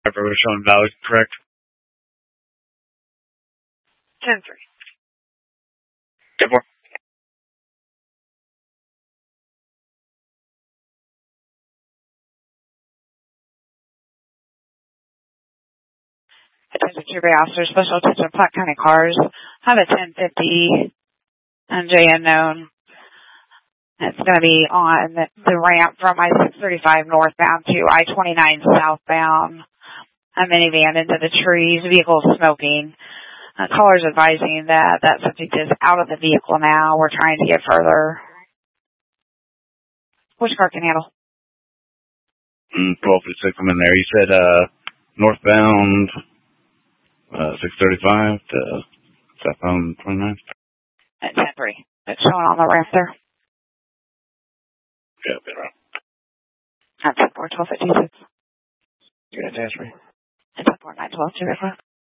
Driver was showing valid, correct? 10-3. 10-4. Attention to officers, special attention Platte County cars. Have a 1050 NJ unknown. It's going to be on the ramp from I-635 northbound to I-29 southbound. A minivan into the trees, vehicle smoking. Caller's advising that that subject is out of the vehicle now. We're trying to get further. Which car can handle? 1256, I'm in there. You said northbound 635 to southbound 29? At 10-3. It's showing on the ramp there. Yeah, been right. At 10-4, 1256. Yeah, that's right. At 10-4, 912, 285.